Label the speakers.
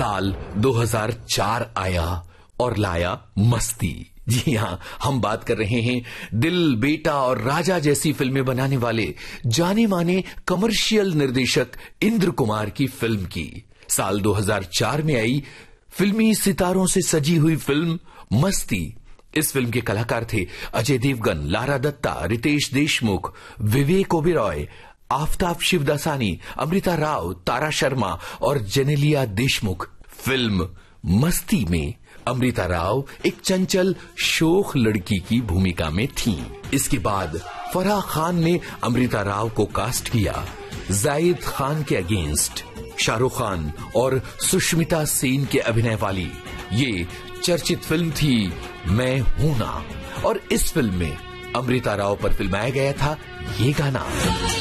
Speaker 1: साल 2004 आया और लाया मस्ती। जी हां, हम बात कर रहे हैं दिल, बेटा और राजा जैसी फिल्में बनाने वाले जाने माने कमर्शियल निर्देशक इंद्र कुमार की फिल्म की। साल 2004 में आई फिल्मी सितारों से सजी हुई फिल्म मस्ती। इस फिल्म के कलाकार थे अजय देवगन, लारा दत्ता, रितेश देशमुख, विवेक ओबेरॉय, आफताब शिवदासानी, अमृता राव, तारा शर्मा और जेनेलिया देशमुख। फिल्म मस्ती में अमृता राव एक चंचल शोख लड़की की भूमिका में थीं। इसके बाद फराह खान ने अमृता राव को कास्ट किया जाहिद खान के अगेंस्ट। शाहरुख खान और सुष्मिता सेन के अभिनय वाली ये चर्चित फिल्म थी मैं हूं ना, और इस फिल्म में अमृता राव पर फिल्माया गया था ये गाना।